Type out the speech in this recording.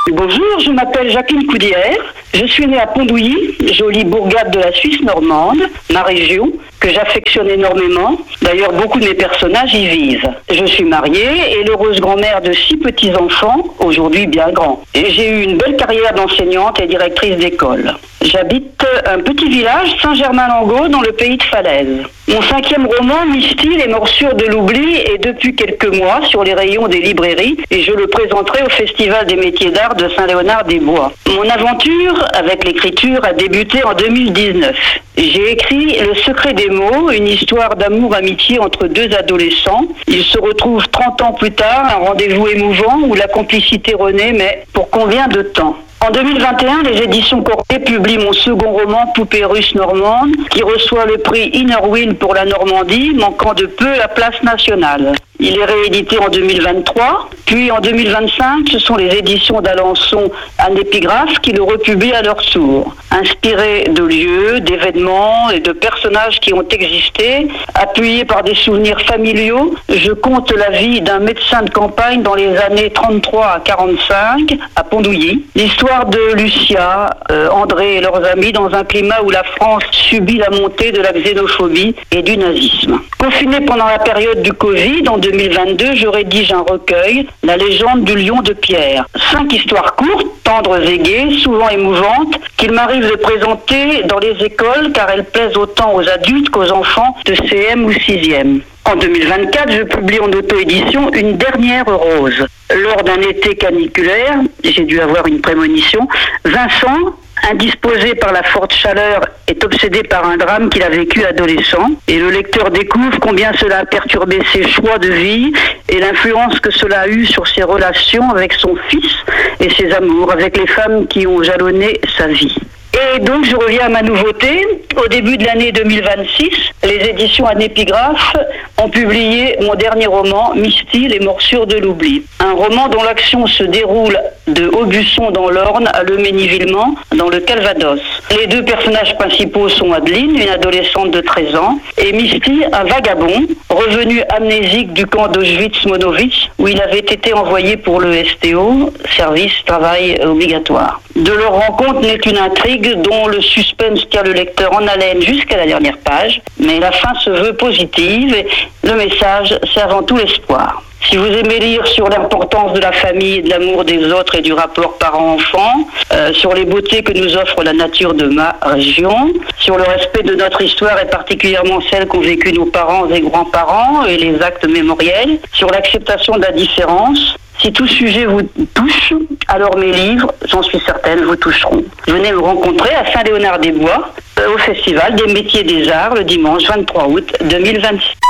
Bonjour, je m'appelle Jacqueline Coudière. Je suis née à Pondouilly, jolie bourgade de la Suisse normande, ma région, que j'affectionne énormément. D'ailleurs, beaucoup de mes personnages y vivent. Je suis mariée et l'heureuse grand-mère de 6 petits-enfants, aujourd'hui bien grands. Et j'ai eu une belle carrière d'enseignante et directrice d'école. J'habite un petit village, Saint-Germain-Langot, dans le pays de Falaise. Mon 5e roman, Misty, les morsures de l'oubli, est depuis quelques mois sur les rayons des librairies et je le présenterai au Festival des métiers d'art de Saint-Léonard-des-Bois. Mon aventure avec l'écriture a débuté en 2019. J'ai écrit Le secret des mots, une histoire d'amour-amitié entre 2 adolescents. Ils se retrouvent 30 ans plus tard, un rendez-vous émouvant où la complicité renaît, mais pour combien de temps ? En 2021, les éditions Cortet publient mon second roman, Poupée russe normande, qui reçoit le prix Innerwind pour la Normandie, manquant de peu la place nationale. Il est réédité en 2023, puis en 2025, ce sont les éditions d'Alençon Un épigraphe qui le republient à leur tour. Inspiré de lieux, d'événements et de personnages qui ont existé, appuyé par des souvenirs familiaux, je conte la vie d'un médecin de campagne dans les années 33 à 45 à Pondouilly. L'histoire de Lucia, André et leurs amis dans un climat où la France subit la montée de la xénophobie et du nazisme. Confiné pendant la période du Covid, en 2022, je rédige un recueil, La légende du lion de pierre. 5 histoires courtes, tendres et gaies, souvent émouvantes, qu'il m'arrive de présenter dans les écoles car elles plaisent autant aux adultes qu'aux enfants de CM ou 6e. En 2024, je publie en auto-édition Une dernière rose. Lors d'un été caniculaire, j'ai dû avoir une prémonition, Vincent, indisposé par la forte chaleur, est obsédé par un drame qu'il a vécu adolescent. Et le lecteur découvre combien cela a perturbé ses choix de vie et l'influence que cela a eu sur ses relations avec son fils et ses amours, avec les femmes qui ont jalonné sa vie. Et donc je reviens à ma nouveauté. Au début de l'année 2026, les éditions Un épigraphe ont publié mon dernier roman, Misty, les morsures de l'oubli. Un roman dont l'action se déroule de Aubusson dans l'Orne à Le Ménilvillement dans le Calvados. Les 2 personnages principaux sont Adeline, une adolescente de 13 ans, et Misty, un vagabond, revenu amnésique du camp d'Auschwitz-Monowitz, où il avait été envoyé pour le STO, service travail obligatoire. De leur rencontre naît une intrigue dont le suspense tient le lecteur en haleine jusqu'à la dernière page, mais la fin se veut positive et le message, c'est avant tout l'espoir. Si vous aimez lire sur l'importance de la famille, de l'amour des autres et du rapport parent-enfant, sur les beautés que nous offre la nature de ma région, sur le respect de notre histoire et particulièrement celle qu'ont vécu nos parents et grands-parents et les actes mémoriels, sur l'acceptation de la différence, si tout sujet vous touche, alors mes livres, j'en suis certaine, vous toucheront. Venez me rencontrer à Saint-Léonard-des-Bois, au Festival des métiers des arts, le dimanche 23 août 2026.